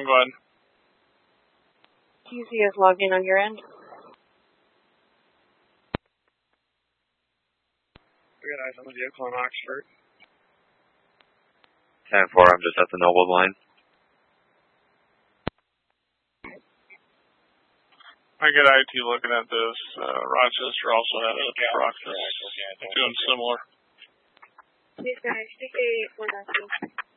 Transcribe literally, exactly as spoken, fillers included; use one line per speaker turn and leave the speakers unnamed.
one, go ahead.
Q Z is logged in on your end.
We got eyes on the vehicle in Oxford.
ten four, I'm just at the Noble line.
I get I T looking at this. Uh, Rochester also had a truck that's doing similar.
Yes, guys. six eight one nine two.